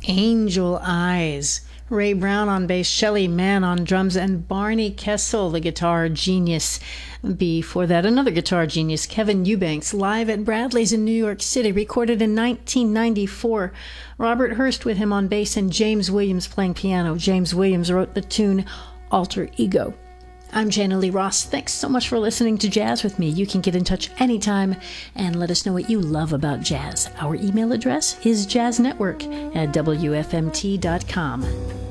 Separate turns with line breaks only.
Angel Eyes. Ray Brown on bass, Shelly Manne on drums, and Barney Kessel, the guitar genius. Before that, another guitar genius, Kevin Eubanks, live at Bradley's in New York City, recorded in 1994. Robert Hurst with him on bass and James Williams playing piano. James Williams wrote the tune Alter Ego. I'm Jana Lee Ross. Thanks so much for listening to Jazz with me. You can get in touch anytime and let us know what you love about jazz. Our email address is jazznetwork@wfmt.com.